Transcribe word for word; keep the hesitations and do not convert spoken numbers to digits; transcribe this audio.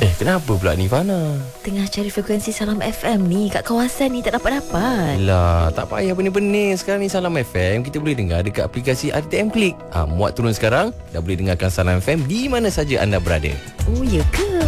Eh, kenapa pula ni Fana? Tengah cari frekuensi Salam F M ni. Kat kawasan ni tak dapat-dapat. Lah, tak payah benih-benih. Sekarang ni Salam F M kita boleh dengar dekat aplikasi R T M Klik. Ha, muat turun sekarang, dah boleh dengarkan Salam F M di mana saja anda berada. Oh, ya ke?